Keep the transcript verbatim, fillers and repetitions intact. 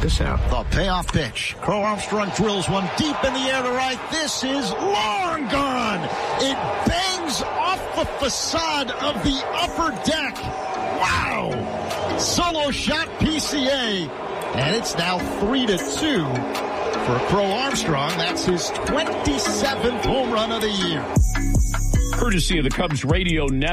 this out. The payoff pitch. Crow Armstrong drills one deep in the air to right. This is long gone. It bangs off the facade of the upper deck. Wow. Solo shot P C A. And it's now three to two for Crow Armstrong. That's his twenty-seventh home run of the year. Courtesy of the Cubs radio network.